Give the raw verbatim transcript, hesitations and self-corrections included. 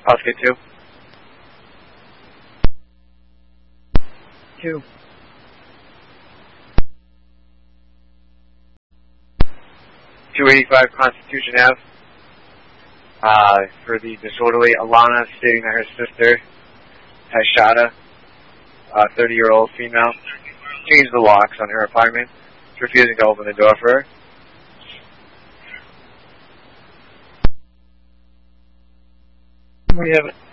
Oscar two. Two. two eighty-five Constitution Avenue. Uh, for the disorderly Alana stating that her sister has shot a uh, thirty-year-old female, changed the locks on her apartment, refusing to open the door for her. We have it.